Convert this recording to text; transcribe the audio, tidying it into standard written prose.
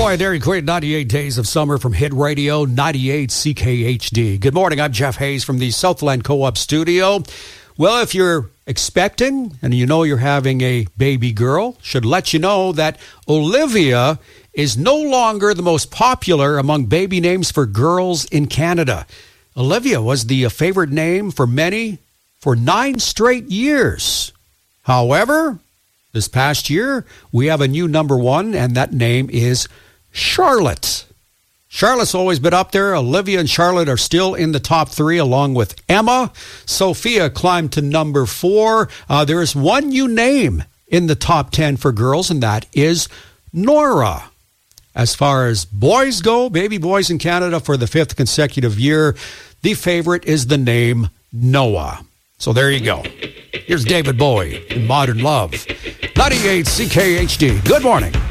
Boy, Dairy Queen, 98 Days of Summer from Hit Radio, 98 CKHD. Good morning, I'm Jeff Hayes from the Southland Co-op Studio. Well, if you're expecting and you know you're having a baby girl, should let you know that Olivia is no longer the most popular among baby names for girls in Canada. Olivia was the favorite name for many for 9 straight years. However, this past year, we have a new number one, and that name is Charlotte. Charlotte's always been up there. Olivia and Charlotte are still in the top 3, along with Emma. Sophia climbed to number 4. There is one new name in the top 10 for girls, and that is Nora. As far as boys go, baby boys in Canada for the 5th consecutive year, the favorite is the name Noah. So there you go. Here's David Bowie in Modern Love. 98 CKHD. Good morning.